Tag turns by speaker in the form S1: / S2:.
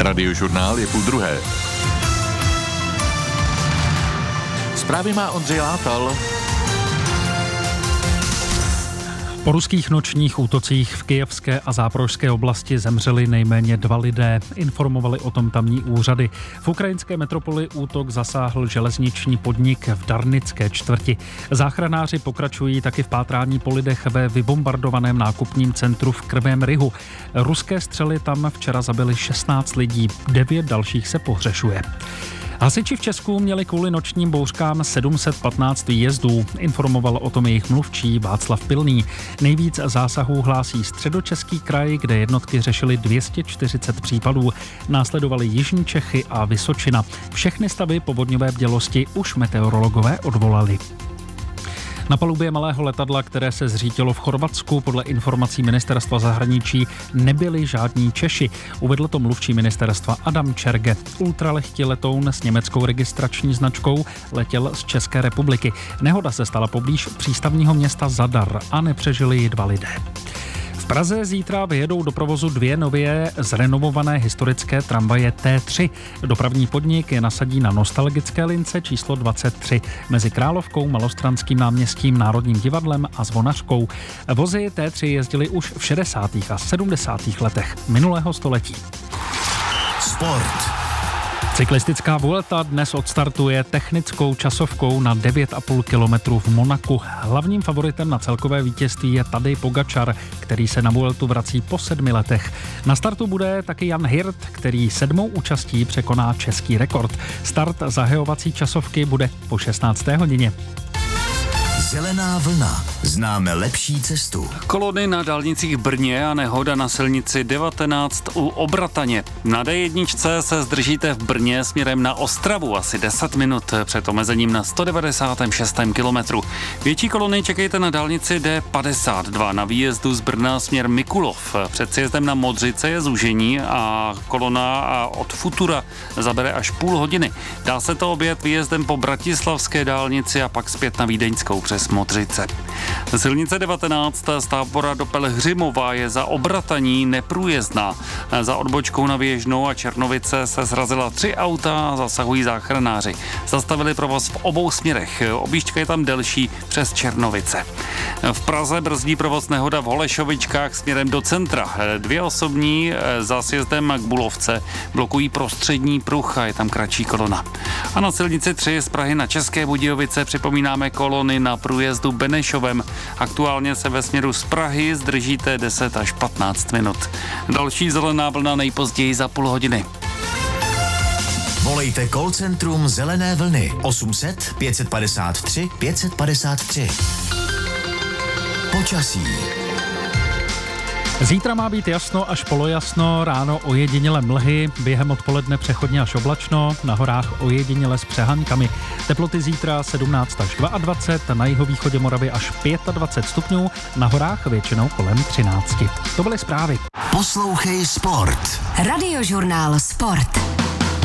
S1: Radiožurnál je 12:30. Zprávy má Ondřej Látal.
S2: Po ruských nočních útocích v kyjevské a záporožské oblasti zemřeli nejméně 2 lidé, informovali o tom tamní úřady. V ukrajinské metropoli útok zasáhl železniční podnik v Darnické čtvrti. Záchranáři pokračují taky v pátrání po lidech ve vybombardovaném nákupním centru v Krvém Rihu. Ruské střely tam včera zabily 16 lidí, 9 dalších se pohřešuje. Hasiči v Česku měli kvůli nočním bouřkám 715 výjezdů. Informoval o tom jejich mluvčí Václav Pilný. Nejvíc zásahů hlásí Středočeský kraj, kde jednotky řešily 240 případů. Následovaly Jižní Čechy a Vysočina. Všechny stavy povodňové bdělosti už meteorologové odvolali. Na palubě malého letadla, které se zřítilo v Chorvatsku, podle informací ministerstva zahraničí nebyli žádní Češi. Uvedl to mluvčí ministerstva Adam Čerge. Ultralehký letoun s německou registrační značkou letěl z České republiky. Nehoda se stala poblíž přístavního města Zadar a nepřežili ji 2 lidé. V Praze zítra vyjedou do provozu 2 nově zrenovované historické tramvaje T3. Dopravní podnik je nasadí na nostalgické lince číslo 23 mezi Královkou, Malostranským náměstím, Národním divadlem a Zvonařkou. Vozy T3 jezdily už v 60. a 70. letech minulého století.
S3: Sport.
S2: Cyklistická Vuelta dnes odstartuje technickou časovkou na 9,5 kilometru v Monaku. Hlavním favoritem na celkové vítězství je Tadej Pogačar, který se na Vueltu vrací po 7 letech. Na startu bude taky Jan Hirt, který 7. účastí překoná český rekord. Start zahajovací časovky bude po 16. hodině.
S3: Zelená vlna. Známe lepší cestu.
S4: Kolony na dálnicích v Brně a nehoda na silnici 19 u Obrataně. Na D1 se zdržíte v Brně směrem na Ostravu asi 10 minut před omezením na 196. kilometru. Větší kolony čekejte na dálnici D52 na výjezdu z Brna směr Mikulov. Před sjezdem na Modřice je zúžení a kolona od Futura zabere až půl hodiny. Dá se to objet výjezdem po bratislavské dálnici a pak zpět na Vídeňskou přes Modřice. Silnice 19 z Tábora do Pelhřimova je za Obrataní neprůjezdná. Za odbočkou na Věžnou a Černovice se srazila 3 auta a zasahují záchranáři. Zastavili provoz v obou směrech. Objížďka je tam delší přes Černovice. V Praze brzdí provoz nehoda v Holešovičkách směrem do centra. 2 osobní za sjezdem k Bulovce blokují prostřední pruh a je tam kratší kolona. A na silnici 3 z Prahy na České Budějovice připomínáme kolony na průjezdu Benešovem. Aktuálně se ve směru z Prahy zdržíte 10 až 15 minut. Další zelená vlna nejpozději za půl hodiny.
S3: Volejte call centrum Zelené vlny 800 553 553. Počasí.
S2: Zítra má být jasno až polojasno, ráno ojediněle mlhy, během odpoledne přechodně až oblačno, na horách ojediněle s přehánkami. Teploty zítra 17 až 22, na jihovýchodě Moravy až 25 stupňů, na horách většinou kolem 13. To byly zprávy.
S3: Poslouchej Sport.
S5: Radiožurnál Sport.